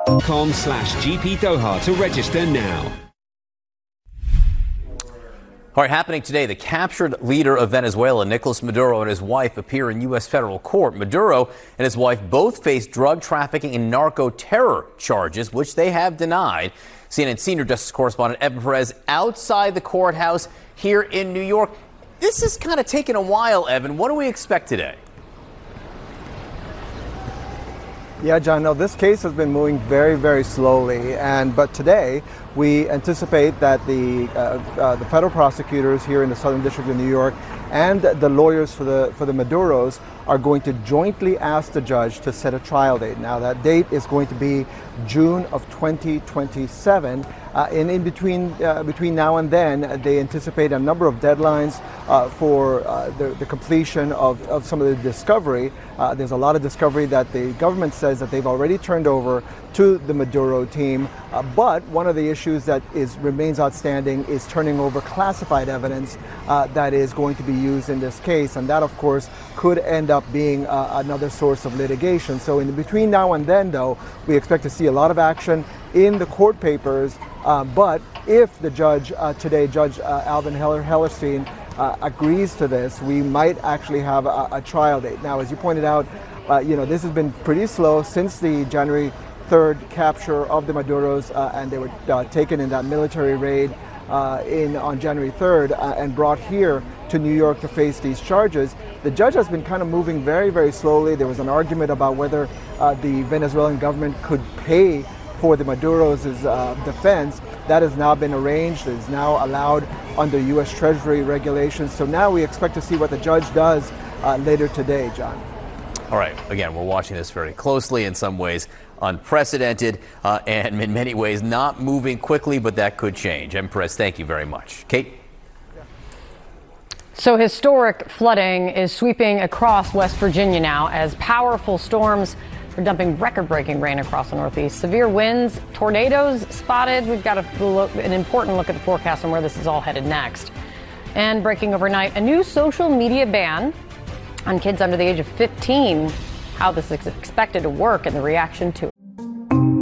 .com/GP Doha to register now. All right, happening today, the captured leader of Venezuela, Nicolas Maduro, and his wife appear in U.S. federal court. Maduro and his wife both face drug trafficking and narco-terror charges, which they have denied. CNN senior justice correspondent Evan Perez outside the courthouse here in New York. This is kind of taking a while, Evan. What do we expect today? Yeah, John, no, this case has been moving very, very slowly. But today, we anticipate that the federal prosecutors here in the Southern District of New York and the lawyers for the Maduros are going to jointly ask the judge to set a trial date. Now, that date is going to be June of 2027. And in between now and then, they anticipate a number of deadlines for the completion of some of the discovery. There's a lot of discovery that the government says that they've already turned over to the Maduro team. But one of the issues that remains outstanding is turning over classified evidence that is going to be used in this case. And that, of course, could end up being another source of litigation. So in between now and then, though, we expect to see a lot of action in the court papers. But if the judge today, Judge Alvin Hellerstein, agrees to this, we might actually have a trial date. Now, as you pointed out, this has been pretty slow since the January 3rd capture of the Maduros, and they were taken in that military raid on January 3rd and brought here to New York to face these charges. The judge has been kind of moving very, very slowly. There was an argument about whether the Venezuelan government could pay for the Maduros' defense. That has now been arranged. It is now allowed under U.S. Treasury regulations. So now we expect to see what the judge does later today, John. All right. Again, we're watching this very closely. In some ways, unprecedented, and in many ways not moving quickly, but that could change. Empress, thank you very much. Kate? So historic flooding is sweeping across West Virginia now as powerful storms are dumping record-breaking rain across the Northeast. Severe winds, tornadoes spotted. We've got an important look at the forecast and where this is all headed next. And breaking overnight, a new social media ban on kids under the age of 15. How this is expected to work and the reaction to it.